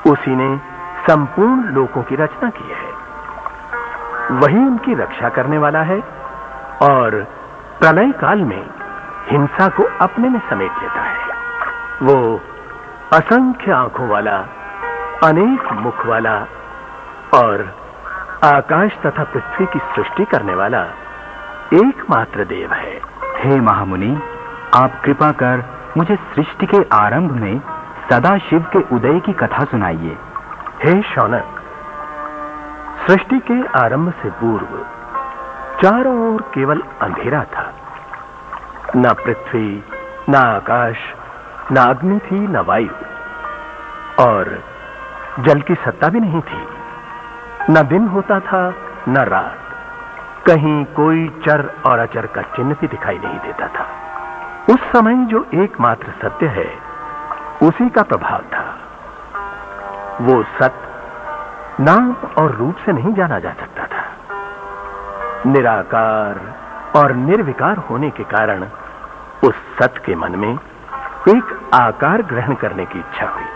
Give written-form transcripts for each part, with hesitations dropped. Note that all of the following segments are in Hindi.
उसी ने संपूर्ण लोकों की रचना की है। वही उनकी रक्षा करने वाला है और प्रलय काल में हिंसा को अपने में समेट लेता है। वो असंख्य आंखों वाला, अनेक मुख वाला और आकाश तथा पृथ्वी की सृष्टि करने वाला एकमात्र देव है। हे महामुनि, आप कृपा कर मुझे सृष्टि के आरंभ में सदाशिव के उदय की कथा सुनाइए। हे शौनक, सृष्टि के आरंभ से पूर्व चारों ओर केवल अंधेरा था। न पृथ्वी, न आकाश, न अग्नि थी, न वायु, और जल की सत्ता भी नहीं थी। न दिन होता था न रात। कहीं कोई चर और अचर का चिन्ह भी दिखाई नहीं देता था। उस समय जो एकमात्र सत्य है, उसी का प्रभाव था। वो सत्य नाम और रूप से नहीं जाना जा सकता था। निराकार और निर्विकार होने के कारण उस सत्य के मन में एक आकार ग्रहण करने की इच्छा हुई।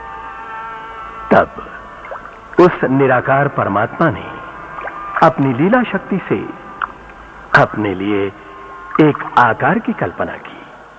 तब उस निराकार परमात्मा ने अपनी लीला शक्ति से अपने लिए एक आकार की कल्पना की।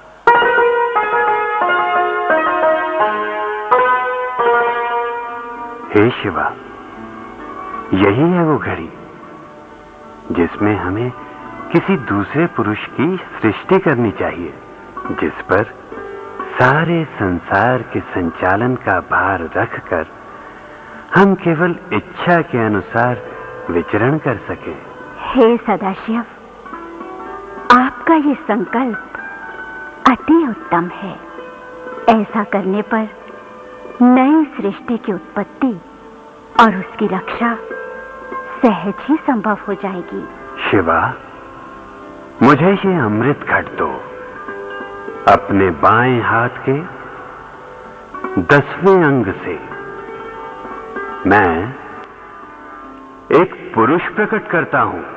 हे शिवा, यही है वो घड़ी जिसमें हमें किसी दूसरे पुरुष की सृष्टि करनी चाहिए, जिस पर सारे संसार के संचालन का भार रखकर हम केवल इच्छा के अनुसार विचरण कर सकें। हे सदाशिव, आपका ये संकल्प अति उत्तम है। ऐसा करने पर नई सृष्टि की उत्पत्ति और उसकी रक्षा सहज ही संभव हो जाएगी। शिवा, मुझे ये अमृत घट दो। अपने बाएं हाथ के 10वें अंग से मैं एक पुरुष प्रकट करता हूं।